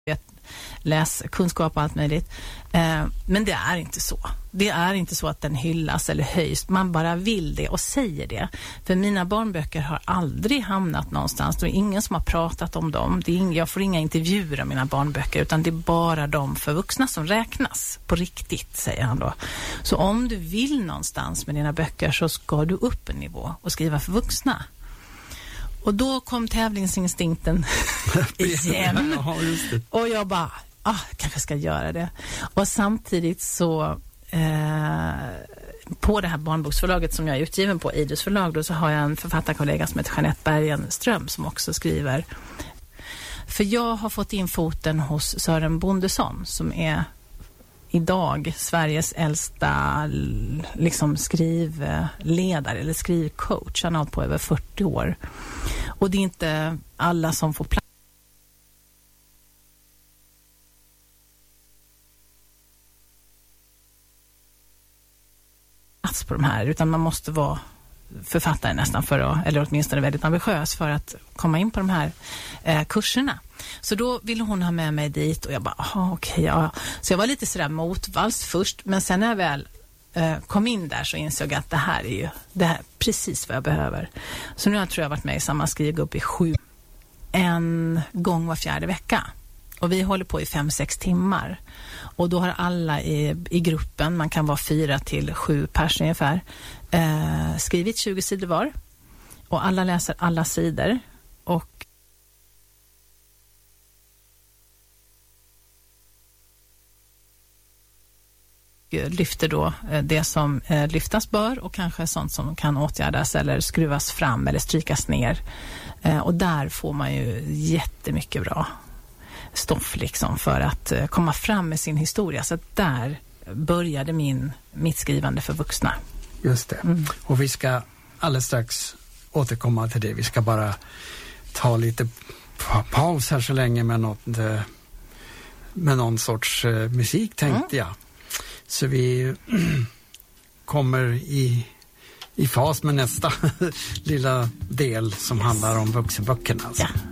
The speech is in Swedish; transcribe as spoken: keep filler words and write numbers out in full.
läskunskap och allt möjligt. Eh, men det är inte så. Det är inte så att den hyllas eller höjs. Man bara vill det och säger det. För mina barnböcker har aldrig hamnat någonstans. Det är ingen som har pratat om dem. Det är ing- jag får inga intervjuer om mina barnböcker, utan det är bara de för vuxna som räknas på riktigt, säger han då. Så om du vill någonstans med dina böcker så ska du upp en nivå och skriva för vuxna. Och då kom tävlingsinstinkten igen. Ja, just det. Och jag bara, ah, kanske ska göra det. Och samtidigt så eh, på det här barnboksförlaget som jag är utgiven på, Idus förlag, då, så har jag en författarkollega som heter Jeanette Bergenström som också skriver. För jag har fått in foten hos Sören Bondesson som är idag Sveriges äldsta liksom skrivledare eller skrivcoach. Han har hållit på över fyrtio år. Och det är inte alla som får plats på de här, utan man måste vara författare nästan för att, eller åtminstone väldigt ambitiös för att komma in på de här eh, kurserna. Så då ville hon ha med mig dit och jag bara, aha, okej, ja. Så jag var lite sådär motvalls först, men sen när jag väl eh, kom in där så insåg jag att det här är ju det här, precis vad jag behöver. Så nu har jag, tror jag varit med i samma skrivgrupp i sju, en gång var fjärde vecka. Och vi håller på i fem, sex timmar. Och då har alla i, i gruppen, man kan vara fyra till sju pers ungefär, eh, skrivit tjugo sidor var. Och alla läser alla sidor. Och lyfter då det som eh, lyftas bör och kanske sånt som kan åtgärdas eller skruvas fram eller strykas ner. Eh, och där får man ju jättemycket bra stoff liksom för att uh, komma fram med sin historia. Så att där började min, mitt skrivande för vuxna. Just det. Mm. Och vi ska alldeles strax återkomma till det. Vi ska bara ta lite pa- paus här så länge med något, uh, med någon sorts uh, musik tänkte mm. jag. Så vi kommer i, i fas med nästa lilla del som yes. handlar om vuxenböckerna. Alltså. Ja.